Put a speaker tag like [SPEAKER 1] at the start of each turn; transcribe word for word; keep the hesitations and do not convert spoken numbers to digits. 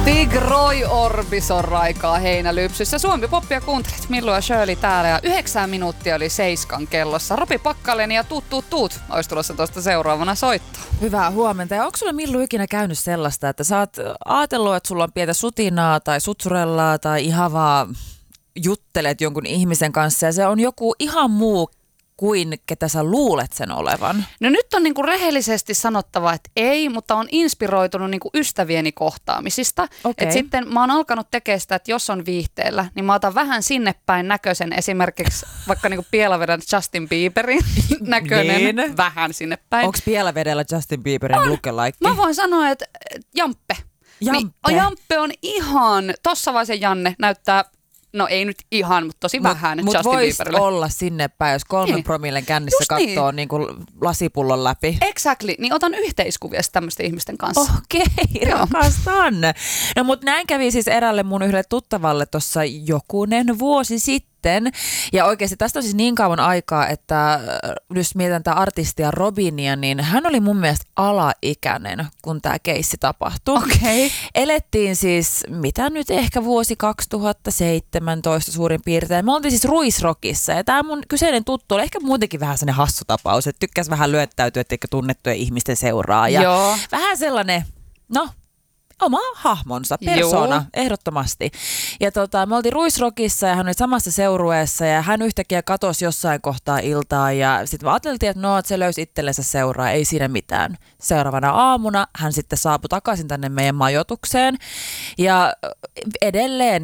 [SPEAKER 1] Tigroi Orbison raikaa heinälypsyssä. Suomi-poppia kuuntelit Millu ja Shirley täällä ja yhdeksän minuuttia oli seiskan kellossa. Ropi Pakkalen ja tuut tuut tuut olisi tulossa tuosta seuraavana soittaa.
[SPEAKER 2] Hyvää huomenta. Ja onko sulla Millu ikinä käynyt sellaista, että sä oot ajatellut, että sulla on pientä sutinaa tai sutsurellaa tai ihan vaan juttelet jonkun ihmisen kanssa ja se on joku ihan muu kuin ketä sä luulet sen olevan?
[SPEAKER 1] No nyt on niinku rehellisesti sanottava, että ei, mutta on inspiroitunut niinku ystävieni kohtaamisista.
[SPEAKER 2] Okay.
[SPEAKER 1] Et sitten mä oon alkanut tekemään sitä, että jos on viihteellä, niin mä otan vähän sinne päin näköisen, esimerkiksi vaikka niinku Pielavedän Justin Bieberin näköinen,
[SPEAKER 2] niin.
[SPEAKER 1] vähän sinne päin.
[SPEAKER 2] Onko Pielavedellä Justin Bieberin lookalike?
[SPEAKER 1] Mä voin sanoa, että Jamppe.
[SPEAKER 2] Jamppe.
[SPEAKER 1] Niin, Jamppe on ihan, tossa vaan se Janne näyttää, no ei nyt ihan, mutta tosi vähän
[SPEAKER 2] mut
[SPEAKER 1] Justin
[SPEAKER 2] vois
[SPEAKER 1] Bieberille.
[SPEAKER 2] olla sinne päin, jos kolmen
[SPEAKER 1] niin.
[SPEAKER 2] promillen kännissä
[SPEAKER 1] Just
[SPEAKER 2] katsoo
[SPEAKER 1] niin.
[SPEAKER 2] niin kuin lasipullon läpi.
[SPEAKER 1] Exactly, niin otan yhteiskuvia tämmöisten ihmisten kanssa.
[SPEAKER 2] Okei, rakastan. No mut näin kävi siis erälle mun yhdelle tuttavalle tuossa jokunen vuosi sitten. Ja oikeasti tästä on siis niin kauan aikaa, että jos mietitään tätä artistia Robinia, niin hän oli mun mielestä alaikäinen, kun tämä keissi tapahtui.
[SPEAKER 1] Okei.
[SPEAKER 2] Elettiin siis, mitä nyt ehkä vuosi kaksituhattaseitsemäntoista suurin piirtein. Me oltiin siis Ruisrockissa ja tämä mun kyseinen tuttu oli ehkä muutenkin vähän sellainen hassu tapaus, että tykkäsi vähän lyöttäytyä, etteikö tunnettuja ihmisten seuraa. Ja
[SPEAKER 1] Joo.
[SPEAKER 2] vähän sellainen, no... oma hahmonsa, persona, Joo. ehdottomasti. Ja tota, me oltiin Ruisrockissa ja hän oli samassa seurueessa ja hän yhtäkkiä katosi jossain kohtaa iltaa ja sitten me ajateltiin, että no, että se löysi itsellensä seuraa, ei siinä mitään. Seuraavana aamuna hän sitten saapui takaisin tänne meidän majoitukseen ja edelleen